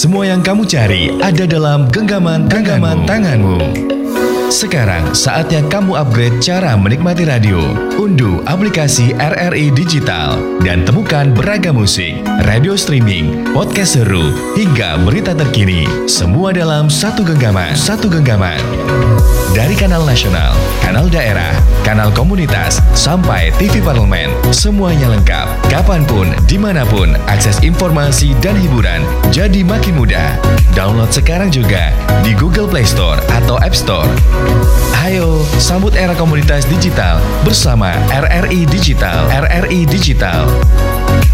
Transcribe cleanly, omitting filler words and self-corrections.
Semua yang kamu cari ada dalam genggaman tanganmu. Sekarang saatnya kamu upgrade cara menikmati radio. Unduh aplikasi RRI Digital dan temukan beragam musik, radio streaming, podcast seru, hingga berita terkini. Semua dalam satu genggaman. Dari kanal nasional, kanal daerah, kanal komunitas, sampai TV parlemen, semuanya lengkap. Kapanpun, dimanapun, akses informasi dan hiburan jadi makin mudah. Download sekarang juga di Google Play Store atau App Store. Ayo, sambut era komunitas digital bersama RRI Digital.